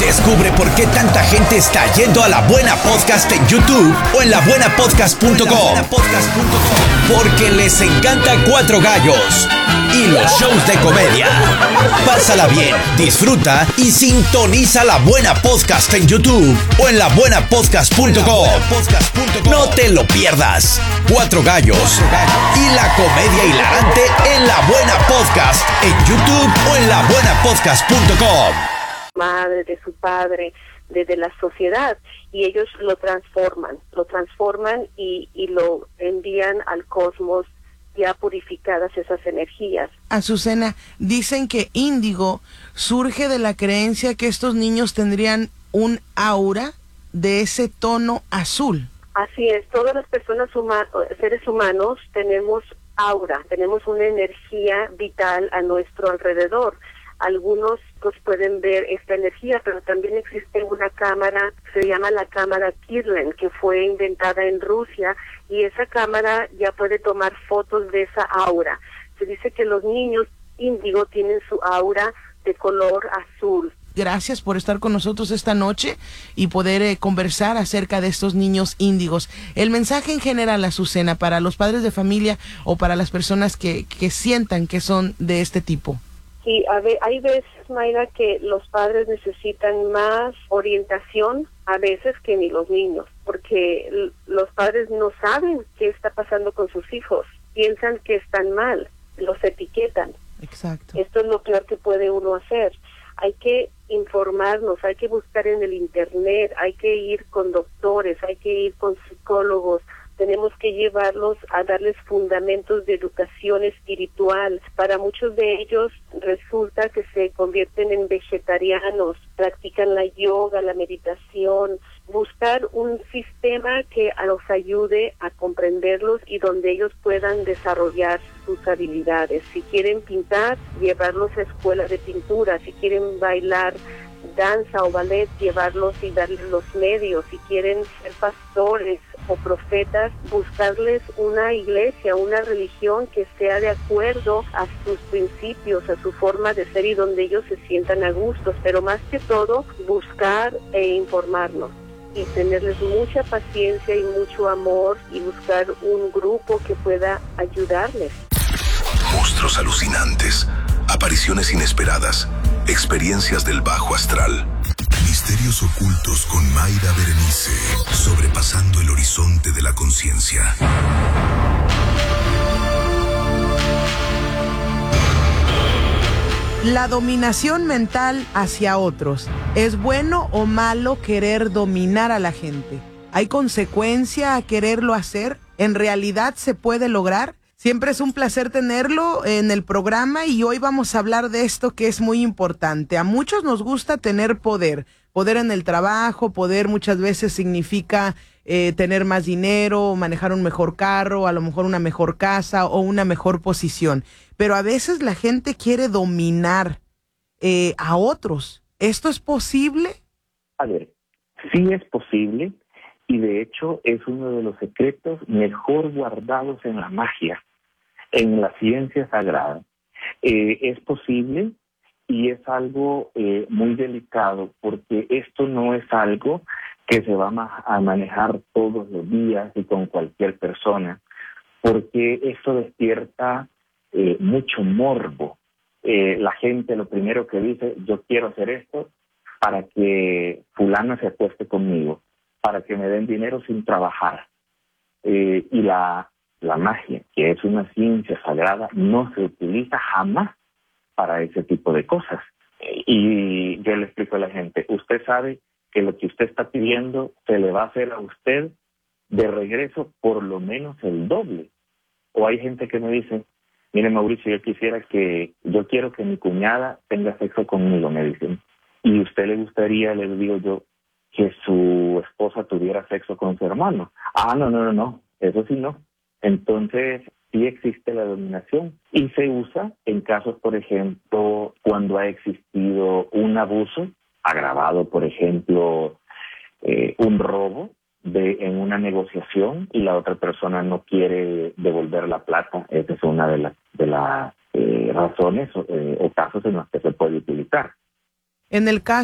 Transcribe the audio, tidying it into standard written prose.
Descubre por qué tanta gente está yendo a La Buena Podcast en YouTube o en labuenapodcast.com. Porque les encanta Cuatro Gallos y los shows de comedia. Pásala bien, disfruta y sintoniza La Buena Podcast en YouTube o en labuenapodcast.com. No te lo pierdas. Cuatro Gallos y la comedia hilarante en La Buena Podcast en YouTube o en labuenapodcast.com. Madre, de su padre, de la sociedad, y ellos lo transforman y lo envían al cosmos ya purificadas esas energías. Azucena, dicen que Índigo surge de la creencia que estos niños tendrían un aura de ese tono azul. Así es, todas las personas seres humanos tenemos aura, tenemos una energía vital a nuestro alrededor. Algunos pues pueden ver esta energía, pero también existe una cámara, se llama la cámara Kirlian, que fue inventada en Rusia, y esa cámara ya puede tomar fotos de esa aura. Se dice que los niños índigo tienen su aura de color azul. Gracias por estar con nosotros esta noche y poder conversar acerca de estos niños índigos. El mensaje en general, Azucena, para los padres de familia o para las personas que sientan que son de este tipo. Sí, hay veces, Mayra, que los padres necesitan más orientación a veces que ni los niños, porque los padres no saben qué está pasando con sus hijos, piensan que están mal, los etiquetan. Exacto. Esto es lo peor que puede uno hacer. Hay que informarnos, hay que buscar en el internet, hay que ir con doctores, hay que ir con psicólogos. Tenemos que llevarlos a darles fundamentos de educación espiritual. Para muchos de ellos resulta que se convierten en vegetarianos, practican la yoga, la meditación, buscar un sistema que los ayude a comprenderlos y donde ellos puedan desarrollar sus habilidades. Si quieren pintar, llevarlos a escuela de pintura. Si quieren bailar danza o ballet, llevarlos y darles los medios. Si quieren ser pastores o profetas, buscarles una iglesia, una religión que sea de acuerdo a sus principios, a su forma de ser y donde ellos se sientan a gusto, pero más que todo buscar e informarnos y tenerles mucha paciencia y mucho amor y buscar un grupo que pueda ayudarles. Monstruos alucinantes, apariciones inesperadas, experiencias del bajo astral. Misterios ocultos con Mayra Berenice, sobrepasando el horizonte de la conciencia. La dominación mental hacia otros. ¿Es bueno o malo querer dominar a la gente? ¿Hay consecuencia a quererlo hacer? ¿En realidad se puede lograr? Siempre es un placer tenerlo en el programa y hoy vamos a hablar de esto que es muy importante. A muchos nos gusta tener poder en el trabajo, poder muchas veces significa tener más dinero, manejar un mejor carro, a lo mejor una mejor casa o una mejor posición. Pero a veces la gente quiere dominar a otros. ¿Esto es posible? A ver, sí es posible y de hecho es uno de los secretos mejor guardados en la magia, en la ciencia sagrada. Es posible y es algo muy delicado porque esto no es algo que se va a manejar todos los días y con cualquier persona, porque esto despierta mucho morbo. La gente lo primero que dice, yo quiero hacer esto para que fulana se acueste conmigo, para que me den dinero sin trabajar. Y la magia, que es una ciencia sagrada, no se utiliza jamás para ese tipo de cosas. Y yo le explico a la gente, usted sabe que lo que usted está pidiendo se le va a hacer a usted de regreso por lo menos el doble. O hay gente que me dice, mire Mauricio, yo quiero que mi cuñada tenga sexo conmigo, me dicen. Y usted le gustaría, le digo yo, que su esposa tuviera sexo con su hermano. No, eso sí no. Entonces, sí existe la dominación y se usa en casos, por ejemplo, cuando ha existido un abuso agravado, por ejemplo, un robo en una negociación y la otra persona no quiere devolver la plata. Esa es una de las razones o casos en los que se puede utilizar. En el caso